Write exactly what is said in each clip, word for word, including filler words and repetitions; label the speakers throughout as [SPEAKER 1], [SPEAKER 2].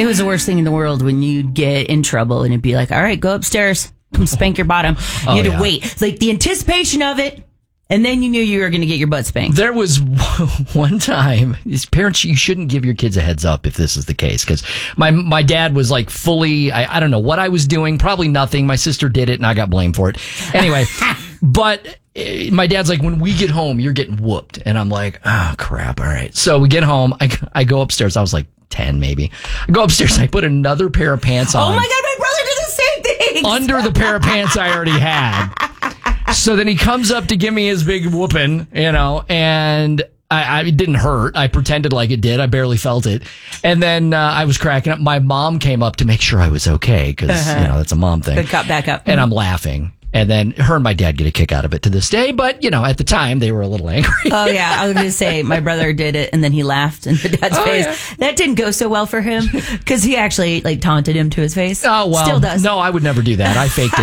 [SPEAKER 1] It was the worst thing in the world when you'd get in trouble and it'd be like, all right, go upstairs, come spank your bottom. You
[SPEAKER 2] Oh,
[SPEAKER 1] had to
[SPEAKER 2] yeah.
[SPEAKER 1] wait. Like the anticipation of it. And then you knew you were going to get your butt spanked.
[SPEAKER 2] There was one time, as parents, you shouldn't give your kids a heads up if this is the case. Because my my dad was like fully, I, I don't know what I was doing, probably nothing. My sister did it and I got blamed for it. Anyway, but uh, my dad's like, when we get home, you're getting whooped. And I'm like, oh, crap. All right. So we get home. I, I go upstairs. I was like ten maybe. I go upstairs. I put another pair of pants on.
[SPEAKER 1] Oh my God, my brother did the same thing.
[SPEAKER 2] Under the pair of pants I already had. So then he comes up to give me his big whooping, you know, and I, I it didn't hurt. I pretended like it did. I barely felt it. And then uh, I was cracking up. My mom came up to make sure I was okay because, uh-huh. you know, that's a mom thing.
[SPEAKER 1] Good cop, back up.
[SPEAKER 2] And I'm laughing. And then her and my dad get a kick out of it to this day. But, you know, at the time, they were a little angry.
[SPEAKER 1] Oh, yeah. I was going to say, my brother did it, and then he laughed in the dad's
[SPEAKER 2] oh,
[SPEAKER 1] face.
[SPEAKER 2] Yeah.
[SPEAKER 1] That didn't go so well for him, because he actually, like, taunted him to his face.
[SPEAKER 2] Oh, well.
[SPEAKER 1] Still does.
[SPEAKER 2] No, I would never do that. I faked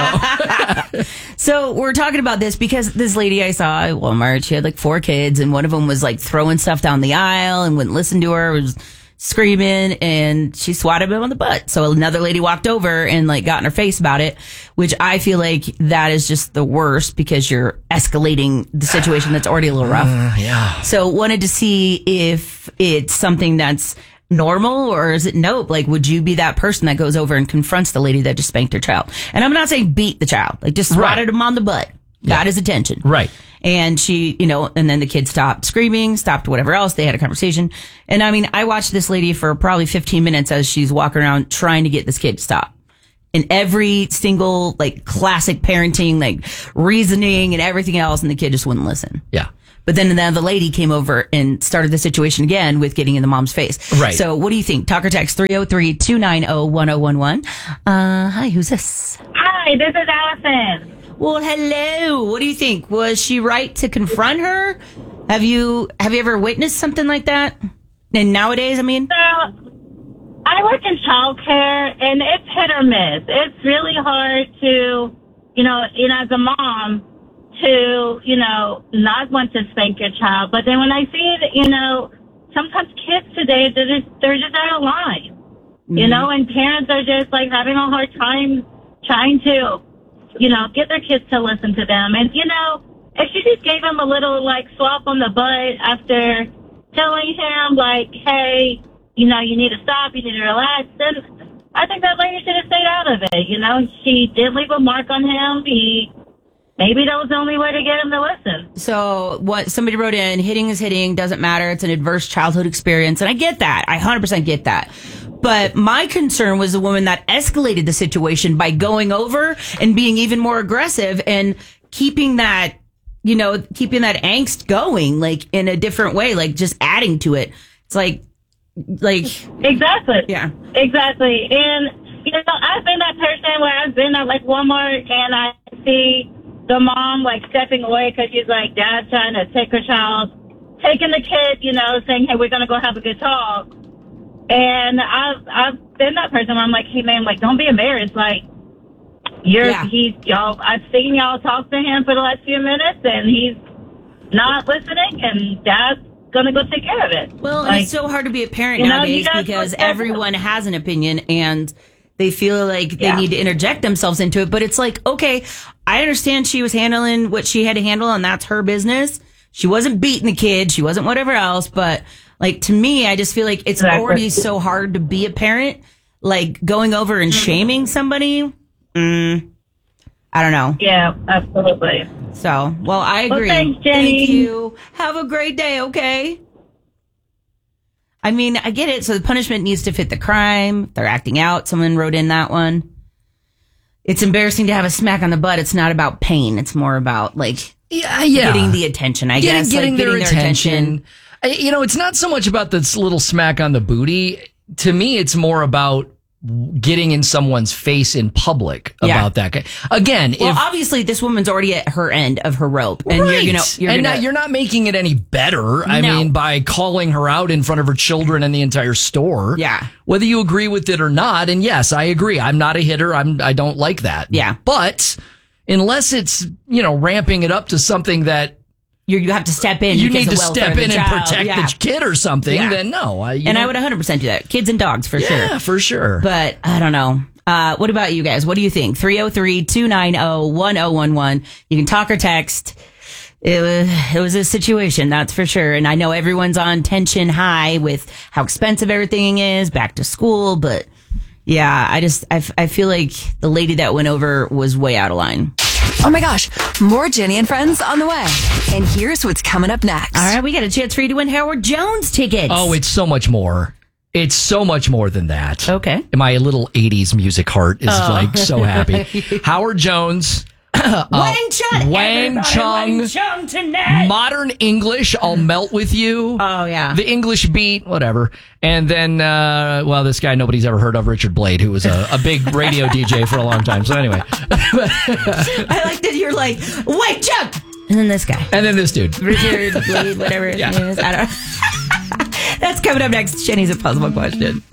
[SPEAKER 2] it, so.
[SPEAKER 1] So we're talking about this because this lady I saw at Walmart, she had, like, four kids, and one of them was, like, throwing stuff down the aisle and wouldn't listen to her, was screaming, and she swatted him on the butt. So another lady walked over and like got in her face about it, which I feel like that is just the worst because you're escalating the situation that's already a little rough.
[SPEAKER 2] Uh, yeah.
[SPEAKER 1] So wanted to see if it's something that's normal or is it nope? Like, would you be that person that goes over and confronts the lady that just spanked her child? And I'm not saying beat the child, like just swatted
[SPEAKER 2] Right.
[SPEAKER 1] him on the butt.
[SPEAKER 2] Yeah.
[SPEAKER 1] Got his attention.
[SPEAKER 2] Right.
[SPEAKER 1] And she, you know, and then the kid stopped screaming, stopped whatever else. They had a conversation. And I mean, I watched this lady for probably fifteen minutes as she's walking around trying to get this kid to stop. And every single, like, classic parenting, like, reasoning and everything else, and the kid just wouldn't listen.
[SPEAKER 2] Yeah.
[SPEAKER 1] But then, then the lady came over and started the situation again with getting in the mom's face.
[SPEAKER 2] Right.
[SPEAKER 1] So what do you think? Talk or text three oh three, two nine oh, one oh one one. Uh, hi, who's this?
[SPEAKER 3] Hi, this is Allison.
[SPEAKER 1] Well, hello. What do you think? Was she right to confront her? Have you have you ever witnessed something like that? And nowadays, I mean,
[SPEAKER 3] So, I work in childcare, and it's hit or miss. It's really hard to, you know, you know, as a mom, to, you know, not want to spank your child. But then when I see it, you know, sometimes kids today, they're just, they're just out of line, mm-hmm. you know, and parents are just like having a hard time trying to, you know, get their kids to listen to them. And, you know, if she just gave him a little, like, swap on the butt after telling him, like, hey, you know, you need to stop, you need to relax, then I think that lady should have stayed out of it. You know, she did leave a mark on him. He, maybe that was the only way to get him to listen.
[SPEAKER 1] so what somebody wrote in, hitting is hitting, doesn't matter. It's an adverse childhood experience. And I get that. I one hundred percent get that. But my concern was the woman that escalated the situation by going over and being even more aggressive and keeping that, you know, keeping that angst going, like, in a different way, like, just adding to it. It's like, like.
[SPEAKER 3] Exactly.
[SPEAKER 1] Yeah.
[SPEAKER 3] Exactly. And, you know, I've been that person where I've been at, like, Walmart and I see the mom, like, stepping away because she's like, Dad's trying to take her child, taking the kid, you know, saying, hey, we're going to go have a good talk. And I've I've been that person where I'm like, hey man, like, don't be embarrassed. Like, you're
[SPEAKER 1] Yeah.
[SPEAKER 3] he's y'all. I've seen y'all talk to him for the last few minutes, and he's not listening. And Dad's gonna go take care of it.
[SPEAKER 1] Well,
[SPEAKER 3] like,
[SPEAKER 1] it's so hard to be a parent
[SPEAKER 3] you know,
[SPEAKER 1] nowadays
[SPEAKER 3] you gotta
[SPEAKER 1] because
[SPEAKER 3] look at
[SPEAKER 1] everyone has an opinion and they feel like they
[SPEAKER 3] Yeah.
[SPEAKER 1] need to interject themselves into it. But it's like, okay, I understand she was handling what she had to handle, and that's her business. She wasn't beating the kid, she wasn't whatever else, but. Like, to me, I just feel like it's
[SPEAKER 3] Exactly.
[SPEAKER 1] already so hard to be a parent. Like, going over and shaming somebody, mm, I don't know.
[SPEAKER 3] Yeah, absolutely.
[SPEAKER 1] So, well, I agree.
[SPEAKER 3] Well, thanks, Jenny.
[SPEAKER 1] Thank you. Have a great day, okay? I mean, I get it. So the punishment needs to fit the crime. They're acting out. Someone wrote in that one. It's embarrassing to have a smack on the butt. It's not about pain. It's more about, like,
[SPEAKER 2] Yeah, yeah.
[SPEAKER 1] getting the attention, I
[SPEAKER 2] Getting,
[SPEAKER 1] guess.
[SPEAKER 2] getting,
[SPEAKER 1] like,
[SPEAKER 2] their,
[SPEAKER 1] getting their
[SPEAKER 2] attention.
[SPEAKER 1] attention.
[SPEAKER 2] I- You know, it's not so much about this little smack on the booty. To me, it's more about getting in someone's face in public
[SPEAKER 1] Yeah.
[SPEAKER 2] about that guy. Again,
[SPEAKER 1] Well,
[SPEAKER 2] if
[SPEAKER 1] obviously, this woman's already at her end of her rope, and
[SPEAKER 2] right.
[SPEAKER 1] you're gonna, you're
[SPEAKER 2] and
[SPEAKER 1] gonna,
[SPEAKER 2] not, you're not making it any better. I
[SPEAKER 1] No.
[SPEAKER 2] mean, by calling her out in front of her children and the entire store.
[SPEAKER 1] Yeah.
[SPEAKER 2] Whether you agree with it or not, and yes, I agree. I'm not a hitter. I'm. I don't like that.
[SPEAKER 1] Yeah.
[SPEAKER 2] But unless it's, you know, ramping it up to something that
[SPEAKER 1] you're, you have to step in.
[SPEAKER 2] you
[SPEAKER 1] because
[SPEAKER 2] need
[SPEAKER 1] of
[SPEAKER 2] to
[SPEAKER 1] welfare
[SPEAKER 2] step
[SPEAKER 1] of the
[SPEAKER 2] in and
[SPEAKER 1] child.
[SPEAKER 2] protect
[SPEAKER 1] Yeah.
[SPEAKER 2] the kid or something,
[SPEAKER 1] Yeah.
[SPEAKER 2] then no. I, you
[SPEAKER 1] And
[SPEAKER 2] know,
[SPEAKER 1] I would one hundred percent do that. Kids and dogs, for sure.
[SPEAKER 2] Yeah, for sure.
[SPEAKER 1] But I don't know. Uh, what about you guys? What do you think? three oh three, two nine oh, one oh one one. You can talk or text. It was, it was a situation, that's for sure. And I know everyone's on tension high with how expensive everything is, back to school. But yeah, I just, I, f- I feel like the lady that went over was way out of line.
[SPEAKER 4] Oh my gosh, more Jenny and Friends on the way. And here's what's coming up next.
[SPEAKER 1] All right, we got a chance for you to win Howard Jones tickets.
[SPEAKER 2] Oh, it's so much more. It's so much more than that.
[SPEAKER 1] Okay.
[SPEAKER 2] My little eighties music heart is
[SPEAKER 1] Oh.
[SPEAKER 2] like so happy. Howard Jones. Uh,
[SPEAKER 1] Wang Chung.
[SPEAKER 2] Wang
[SPEAKER 1] Everybody
[SPEAKER 2] Chung.
[SPEAKER 1] Wang Chung tonight.
[SPEAKER 2] Modern English, I'll melt with you.
[SPEAKER 1] Oh, yeah.
[SPEAKER 2] The English beat, whatever. And then, uh, well, this guy nobody's ever heard of, Richard Blade, who was a, a big radio D J for a long time. So anyway.
[SPEAKER 1] I like that you're like, Wang Chung. And then this guy.
[SPEAKER 2] And then this dude.
[SPEAKER 1] Richard Blade, whatever his
[SPEAKER 2] Yeah.
[SPEAKER 1] name is. I don't That's coming up next. Jenny's Impossible Question.